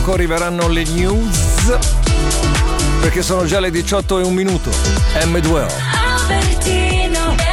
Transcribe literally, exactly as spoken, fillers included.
arriveranno le news perché sono già le diciotto e un minuto. M due O.